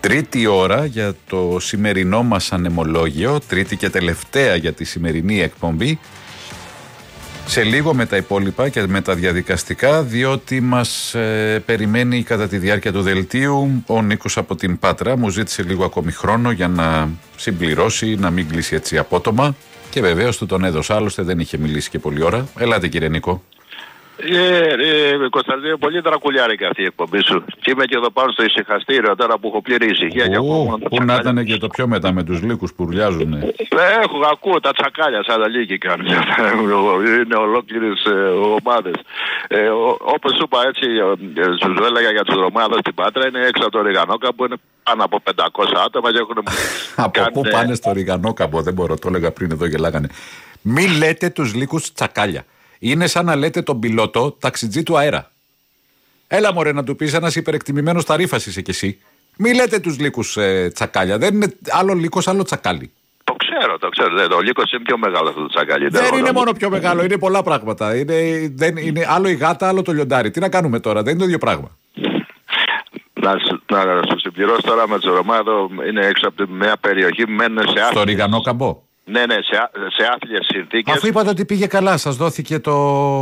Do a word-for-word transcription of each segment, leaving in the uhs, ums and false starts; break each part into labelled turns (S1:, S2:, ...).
S1: Τρίτη ώρα για το σημερινό μας ανεμολόγιο, τρίτη και τελευταία για τη σημερινή εκπομπή. Σε λίγο με τα υπόλοιπα και με τα διαδικαστικά, διότι μας ε, περιμένει κατά τη διάρκεια του δελτίου ο Νίκος από την Πάτρα. Μου ζήτησε λίγο ακόμη χρόνο για να συμπληρώσει, να μην κλείσει έτσι απότομα. Και βεβαίως του τον έδωσα, άλλωστε δεν είχε μιλήσει και πολλή ώρα. Ελάτε κύριε Νίκο.
S2: Ε, ε, Κωνσταντίνο, πολύ δρακουλιάρικα αυτή η εκπομπή σου. Και είμαι και εδώ πάνω στο ησυχαστήριο τώρα που έχω πλήρη ησυχία.
S1: Πού να ήταν και το πιο μετά με τους λύκους που ουρλιάζουν.
S2: Ε, έχω, ακούω τα τσακάλια σαν τα λύκη κάνουν. Είναι ολόκληρες ε, ομάδες. Ε, όπως σου είπα έτσι, ε, σου έλεγα για τους Ρωμάδες στην Πάτρα, είναι έξω από το Ριγανόκαμπο, είναι πάνω από πεντακόσια άτομα και έχουν.
S1: Από πού πάνε στο Ριγανόκαμπο, δεν μπορώ, το έλεγα πριν εδώ, γελάγανε. Μη λέτε τους λύκους τσακάλια. Είναι σαν να λέτε τον πιλότο ταξιτζή του αέρα. Έλα μωρέ να του πεις, ένας υπερεκτιμημένος ταρίφας είσαι κι εσύ. Μη λέτε τους λύκους ε, τσακάλια. Δεν είναι άλλο λύκος, άλλο τσακάλι.
S2: Το ξέρω, το ξέρω. Το λύκος είναι πιο μεγάλο αυτό το τσακάλι.
S1: Δεν, δεν είναι μόνο πιο μεγάλο, είναι πολλά πράγματα. Είναι, δεν, είναι άλλο η γάτα, άλλο το λιοντάρι. Τι να κάνουμε τώρα, δεν είναι το ίδιο πράγμα.
S2: Να, να, να σου συμπληρώσω τώρα με το Ρωμά, εδώ είναι έξω από μια περιοχή που μένουν σε άθλιες.
S1: Στο Ριγανόκαμπο.
S2: Ναι, ναι, σε, σε άθλιες συνθήκες.
S1: Αφού είπατε ότι πήγε καλά, σας δόθηκε το...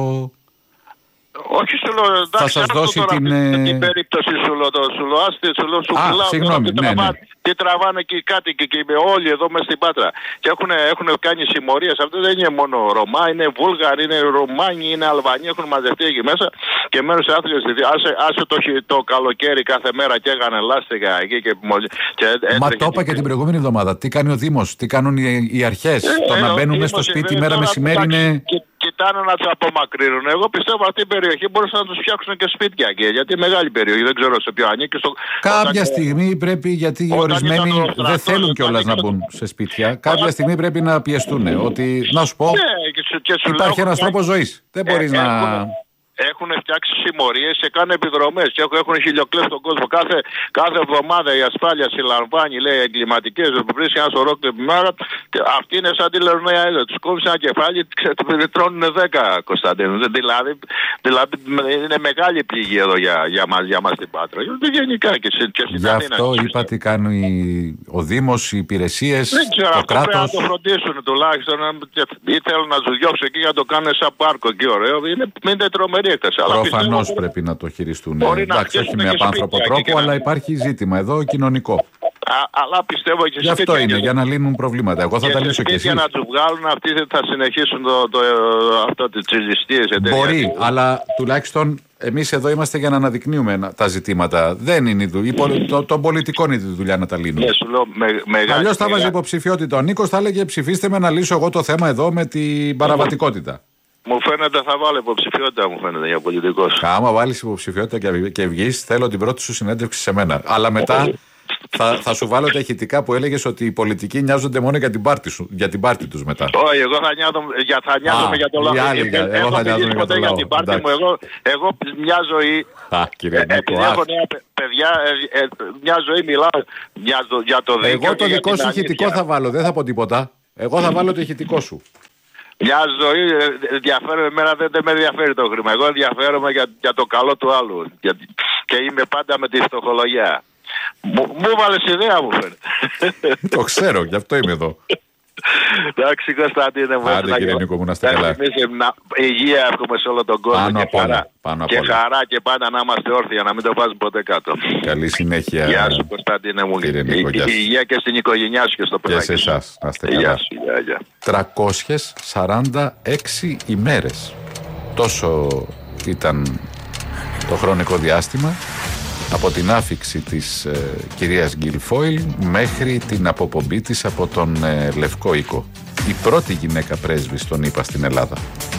S2: Όχι, σου λέω, εντάξει,
S1: θα σας δώσει
S2: τώρα,
S1: την...
S2: την, την περίπτωση σου λέω, το, σου λέω, άστε, σου λέω, σου
S1: Α,
S2: μιλάω,
S1: συγγνώμη,
S2: τι,
S1: ναι,
S2: τραβά,
S1: ναι.
S2: τι τραβάνε και οι κάτοικοι και όλοι εδώ μέσα στην Πάτρα. Και έχουν, έχουν κάνει συμμορίες, αυτό δεν είναι μόνο Ρωμά, είναι Βούλγαροι, είναι Ρωμάνοι, είναι Αλβανοί, έχουν μαζευτεί εκεί μέσα και μένουν σε άθλιες συνθήκες. Άσε, άσε το, το καλοκαίρι κάθε μέρα και έγανε λάστιχα εκεί και... και
S1: Μα το είπα και την προηγούμενη εβδομάδα, τι κάνει ο Δήμος, τι κάνουν οι, οι αρχές, ε, το ε, να μπαίνουν μέσα στο σπίτι μέρα μεσημέρι είναι...
S2: Κοιτάνε να τους απομακρύνουν. Εγώ πιστεύω αυτή η περιοχή μπορούσαν να τους φτιάξουν και σπίτια εκεί. Γιατί είναι μεγάλη περιοχή, δεν ξέρω σε ποιο ανήκει. Στο...
S1: Κάποια
S2: όταν...
S1: στιγμή πρέπει, γιατί οι ορισμένοι στρατός, δεν θέλουν κιόλας να μπουν σε σπίτια, κάποια στιγμή πρέπει να πιεστούν. Ότι, να σου πω,
S2: ναι, και σου, και σου
S1: υπάρχει ένας τρόπος ζωής. Δεν μπορείς
S2: ε,
S1: να...
S2: Έχουν... Έχουν φτιάξει συμμορίες και κάνουν επιδρομές και έχουν χιλιοκλέψει τον κόσμο. Κάθε, κάθε εβδομάδα η ασφάλεια συλλαμβάνει, λέει, εγκληματικές, βρίσκει ένα σωρό κλεπημάρα. Αυτή είναι σαν τη Λερναία Έλληνα. Τους κόβεις ένα κεφάλι, τρώνουν δέκα, Κωνσταντίνου. Δηλαδή, δηλαδή είναι μεγάλη πληγή εδώ για, για, μας, για μας την Πάτρα. Γενικά και, και στην
S1: Γι'
S2: Αθήνα.
S1: αυτό είπα τι κάνουν ο Δήμος, οι υπηρεσίες,
S2: δεν ξέρω,
S1: το κράτος.
S2: Πρέπει να το φροντίσουν τουλάχιστον ή θέλουν να τους διώξουν εκεί για να το κάνουν σαν πάρκο και ωραίο. Είναι, είναι τρομερή.
S1: Προφανώς πρέπει να το χειριστούν. Εντάξει, όχι με απάνθρωπο τρόπο, αλλά υπάρχει ζήτημα εδώ κοινωνικό.
S2: Α, αλλά πιστεύω και
S1: γι' αυτό είναι, για να λύνουν προβλήματα. Εγώ θα τα λύσω και εσείς.
S2: Για να τους βγάλουν, αυτοί θα συνεχίσουν το, το, αυτό, τις ληστείες.
S1: Μπορεί, αλλά τουλάχιστον εμείς εδώ είμαστε για να αναδεικνύουμε τα ζητήματα. Δεν είναι η δουλειά. Το, το πολιτικό είναι η δουλειά να τα λύνουν.
S2: Yeah,
S1: αλλιώς θα βάζει υποψηφιότητα. Ο Νίκος θα έλεγε ψηφίστε με να λύσω εγώ το θέμα εδώ με την παραβατικότητα.
S2: Μου φαίνεται θα βάλω υποψηφιότητα, μου φαίνεται, για πολιτικός.
S1: Άμα βάλεις υποψηφιότητα και, και βγεις, θέλω την πρώτη σου συνέντευξη σε μένα. Αλλά μετά θα, θα σου βάλω τα ηχητικά που έλεγες ότι οι πολιτικοί νοιάζονται μόνο για την πάρτη, σου, για την πάρτη τους μετά.
S2: Όχι, εγώ θα νοιάζομαι για, θα νοιάζομαι για το λαό.
S1: Εγώ θα νοιάζομαι για το λαό.
S2: Για την πάρτη μου, εγώ, εγώ μια ζωή,
S1: α, κύριε
S2: ε, επειδή έχω νέα παιδιά, ε, ε, μια ζωή μιλάω για το, για το δίκαιο.
S1: Εγώ το δικό σου ηχητικό θα βάλω, δεν θα πω τίποτα. Εγώ θα βάλω το ηχητικό σου.
S2: Μια ζωή ενδιαφέρομαι, εμένα δεν, δεν με ενδιαφέρει το χρήμα. Εγώ ενδιαφέρομαι για, για το καλό του άλλου. Για, και είμαι πάντα με τη φτωχολογιά. Μου, μου βάλες ιδέα, μου φαίνεται.
S1: Το ξέρω, γι' αυτό είμαι εδώ.
S2: Εντάξει, Κωνσταντίνε μου.
S1: Άντε κύριε Νίκο μου, να είστε καλά.
S2: Υγεία εύχομαι σε όλο τον κόσμο.
S1: Πάνω
S2: και χαρά.
S1: Πάνω
S2: και χαρά και πάντα να είμαστε όρθιοι για να μην το βάζουμε ποτέ κάτω.
S1: Καλή συνέχεια.
S2: Γεια σου Κωνσταντίνε μου.
S1: Νίκο,
S2: η, υγεία και στην οικογένειά σου και στο παιδάκι.
S1: Και σε εσάς, να είστε καλά.
S2: Γεια σου, γεια, γεια.
S1: τριακόσιες σαράντα έξι ημέρες. Τόσο ήταν το χρονικό διάστημα από την άφιξη της ε, κυρίας Γκιλφόιλ μέχρι την αποπομπή της από τον ε, Λευκό Οίκο. Η πρώτη γυναίκα πρέσβης τον ΗΠΑ στην Ελλάδα.